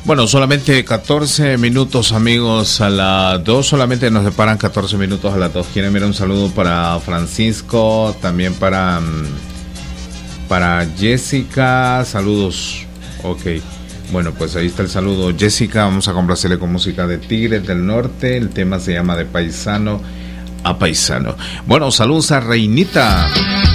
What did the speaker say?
Bueno, solamente 14 minutos, amigos, a las 2. Solamente nos separan 14 minutos a las 2. Quiero enviar un saludo para Francisco, también para Jessica. Saludos. Ok. Bueno, pues ahí está el saludo. Jessica, vamos a complacerle con música de Tigres del Norte. El tema se llama De Paisano a Paisano. Bueno, saludos a Reinita.